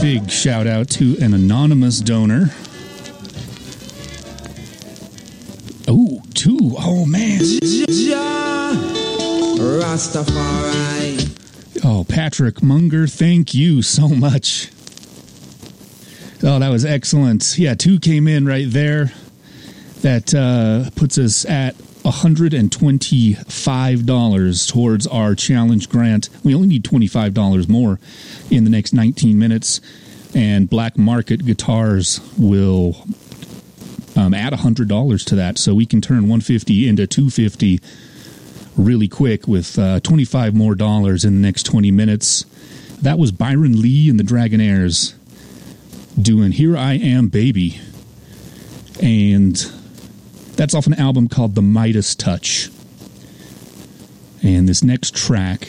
Big shout out to an anonymous donor. Oh, two. Oh, man. Rastafari. Oh, Patrick Munger, thank you so much. Oh, that was excellent. Yeah, two came in right there. That puts us at $125 towards our challenge grant. We only need $25 more in the next 19 minutes. And Black Market Guitars will add $100 to that. So we can turn $150 into $250 really quick with $25 more in the next 20 minutes. That was Byron Lee and the Dragonaires doing Here I Am Baby. And that's off an album called The Midas Touch. And this next track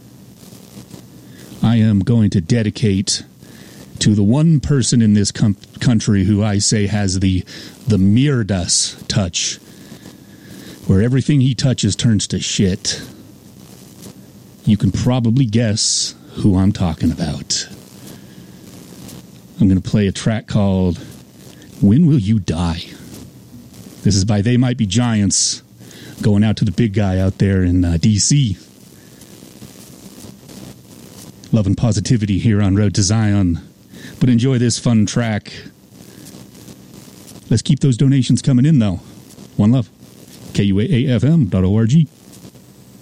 I am going to dedicate to the one person in this country who I say has the Midas touch, where everything he touches turns to shit. You can probably guess who I'm talking about. I'm going to play a track called When Will You Die? This is by They Might Be Giants, going out to the big guy out there in D.C. Love and positivity here on Road to Zion. But enjoy this fun track. Let's keep those donations coming in, though. One love. KUAAFM.org.